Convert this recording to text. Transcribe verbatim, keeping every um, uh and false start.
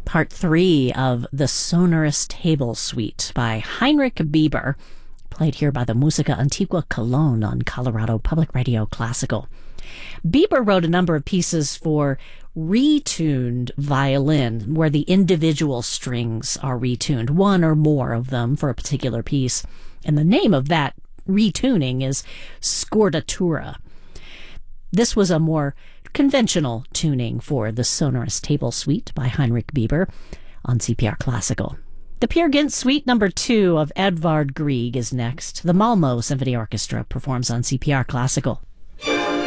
part three of the Sonorous Table Suite by Heinrich Bieber, played here by the Musica Antigua Cologne on Colorado Public Radio Classical. Bieber wrote a number of pieces for retuned violin, where the individual strings are retuned, one or more of them for a particular piece. And the name of that retuning is scordatura. This was a more conventional tuning for the Sonorous Table Suite by Heinrich Bieber on C P R Classical. The Peer Gynt Suite number two of Edvard Grieg is next. The Malmö Symphony Orchestra performs on C P R Classical.